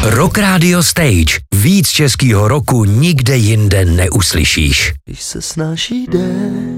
Rock Radio Stage. Víc českýho roku nikde jinde neuslyšíš. Když se snáší déšť